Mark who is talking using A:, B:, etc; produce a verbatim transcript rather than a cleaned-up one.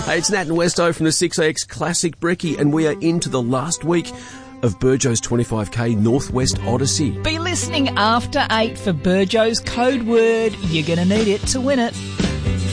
A: Hey, it's Nat and Westo from the six A X Classic Brekkie, and we are into the last week of Burjo's twenty-five K Northwest Odyssey.
B: Be listening after eight for Burjo's code word. You're going to need it to win it.